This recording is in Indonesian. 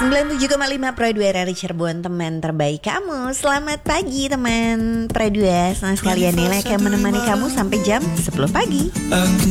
97,5 Pro 2 RRI Cirebon, teman terbaik kamu. Selamat pagi teman Pro 2. Senang sekali ya Nila akan menemani kamu sampai jam 10 pagi. Aku